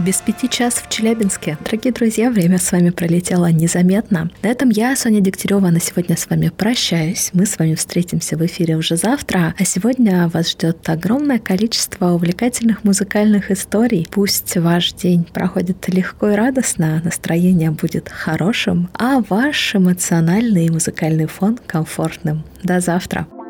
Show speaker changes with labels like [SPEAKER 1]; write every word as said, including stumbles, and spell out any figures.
[SPEAKER 1] Без пяти час в Челябинске. Дорогие друзья, время с вами пролетело незаметно. На этом я, Соня Дегтярева, на сегодня с вами прощаюсь. Мы с вами встретимся в эфире уже завтра. А сегодня вас ждет огромное количество увлекательных музыкальных историй. Пусть ваш день проходит легко и радостно, настроение будет хорошим, а ваш эмоциональный и музыкальный фон комфортным. До завтра.